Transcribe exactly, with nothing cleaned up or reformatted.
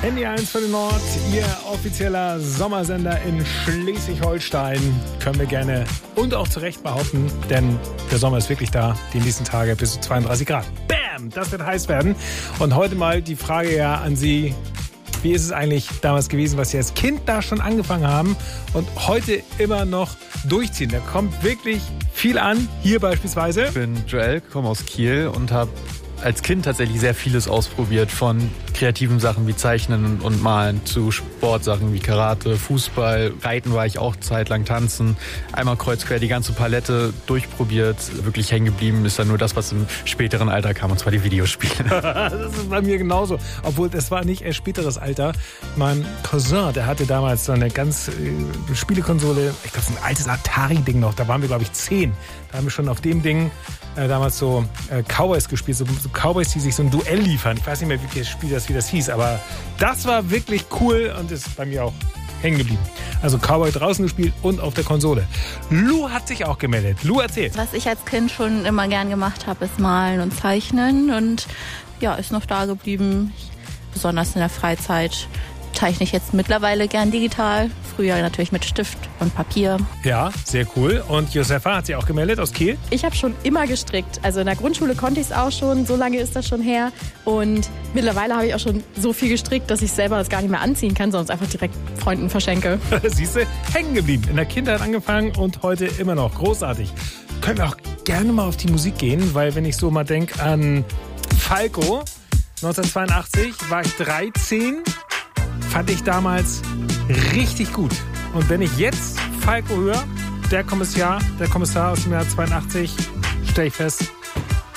N D eins für den Nord, Ihr offizieller Sommersender in Schleswig-Holstein. Können wir gerne und auch zu Recht behaupten, denn der Sommer ist wirklich da. Die nächsten Tage bis zu zweiunddreißig Grad. Bam! Das wird heiß werden. Und heute mal die Frage ja an Sie. Wie ist es eigentlich damals gewesen, was Sie als Kind da schon angefangen haben und heute immer noch durchziehen? Da kommt wirklich viel an. Hier beispielsweise. Ich bin Joel, komme aus Kiel und habe als Kind tatsächlich sehr vieles ausprobiert, von kreativen Sachen wie Zeichnen und Malen zu Sportsachen wie Karate, Fußball, Reiten war ich auch zeitlang, Tanzen, einmal kreuz quer die ganze Palette durchprobiert. Wirklich hängen geblieben ist dann nur das, was im späteren Alter kam, und zwar die Videospiele. Das ist bei mir genauso, obwohl das war nicht erst späteres Alter. Mein Cousin, der hatte damals so eine ganz äh, Spielekonsole, ich glaube, so ein altes Atari-Ding noch, da waren wir, glaube ich, zehn. Da haben wir schon auf dem Ding äh, damals so äh, Cowboys gespielt, so, so Cowboys, die sich so ein Duell liefern. Ich weiß nicht mehr, wie das Spiel das, wie das hieß, aber das war wirklich cool und ist bei mir auch hängen geblieben. Also Cowboy draußen gespielt und auf der Konsole. Lou hat sich auch gemeldet. Lou, erzählt. Was ich als Kind schon immer gern gemacht habe, ist malen und zeichnen und ja, ist noch da geblieben. Besonders in der Freizeit zeichne ich jetzt mittlerweile gern digital. Früher natürlich mit Stift und Papier. Ja, sehr cool. Und Josefa hat sich auch gemeldet aus Kiel. Ich habe schon immer gestrickt. Also in der Grundschule konnte ich es auch schon. So lange ist das schon her. Und mittlerweile habe ich auch schon so viel gestrickt, dass ich selber das gar nicht mehr anziehen kann, sondern es einfach direkt Freunden verschenke. Siehst du, hängen geblieben. In der Kindheit angefangen und heute immer noch. Großartig. Können wir auch gerne mal auf die Musik gehen, weil wenn ich so mal denke an Falco, neunzehnhundertzweiundachtzig war ich dreizehn, fand ich damals richtig gut. Und wenn ich jetzt Falco höre, der Kommissar, der Kommissar aus dem Jahr zweiundachtzig, stelle ich fest,